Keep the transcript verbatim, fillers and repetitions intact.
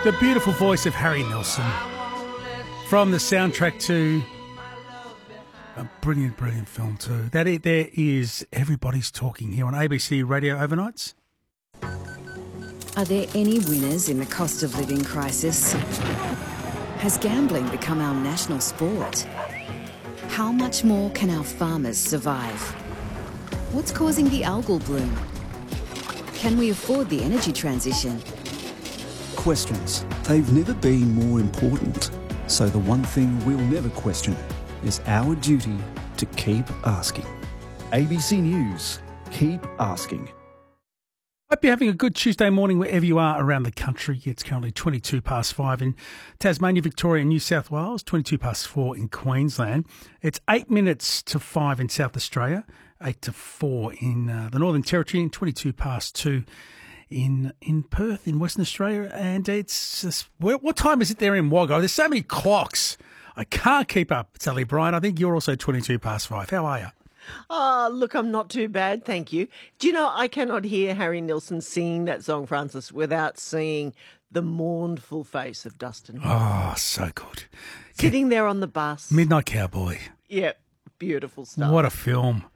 The beautiful voice of Harry Nilsson from the soundtrack to a brilliant, brilliant film too. That it, there is Everybody's Talking here on A B C Radio Overnights. Are there any winners in the cost of living crisis? Has gambling become our national sport? How much more can our farmers survive? What's causing the algal bloom? Can we afford the energy transition? Questions. They've never been more important. So the one thing we'll never question is our duty to keep asking. A B C News. Keep asking. Hope you're having a good Tuesday morning wherever you are around the country. It's currently twenty-two past five in Tasmania, Victoria and New South Wales, twenty-two past four in Queensland. It's eight minutes to five in South Australia, eight to four in uh, the Northern Territory and twenty-two past two in in Perth in Western Australia. And it's just, what, what time is it there in Wagga? There's so many clocks. I can't keep up. Sally Bryan, I think you're also twenty-two past five. How are you? Oh, look, I'm not too bad, thank you. Do you know, I cannot hear Harry Nilsson singing that song, Francis, without seeing the mournful face of Dustin Hoffman. Oh, so good. Sitting there on the bus. Midnight Cowboy. Yeah, beautiful stuff. What a film.